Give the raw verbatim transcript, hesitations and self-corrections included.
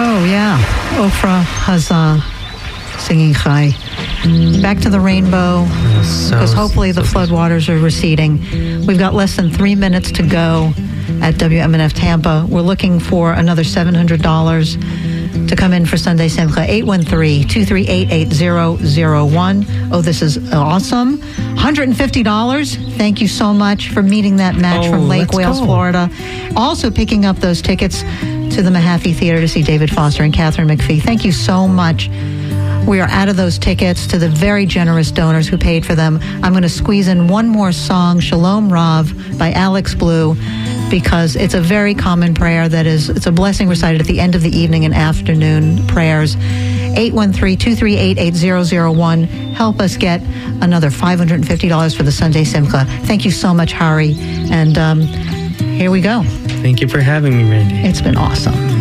Oh, yeah. Ofra Hazah singing Chai. Back to the rainbow, because so, hopefully the so floodwaters are receding. We've got less than three minutes to go at W M N F Tampa. We're looking for another seven hundred dollars to come in for Sunday Simcha. Eight one three, two three eight, eight zero zero one. Oh, this is awesome. one hundred fifty dollars. Thank you so much for meeting that match oh, from Lake Wales, go. Florida. Also picking up those tickets to the Mahaffey Theater to see David Foster and Catherine McPhee. Thank you so much. We are out of those tickets. To the very generous donors who paid for them, I'm going to squeeze in one more song, Shalom Rav by Alex Blue, because it's a very common prayer that is, it's a blessing recited at the end of the evening and afternoon prayers. eight one three, two three eight, eight zero zero one. Help us get another five hundred fifty dollars for the Sunday Simcha. Thank you so much, Hari. And um, here we go. Thank you for having me, Randy. It's been awesome.